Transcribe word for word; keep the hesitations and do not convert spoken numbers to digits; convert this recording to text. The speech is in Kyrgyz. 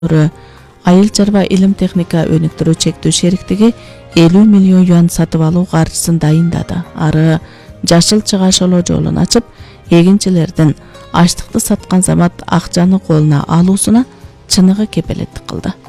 Айыл чарба илим техника өнүктүрүү чектөө шериктиги элүү миллион юан сатып алуу каржысын дайындады. Ары жашыл чыгашылоо жолун ачып, эгинчилердин аштыкты саткан замат акчаны колуна алуусуна чыныгы кепелеттик кылды.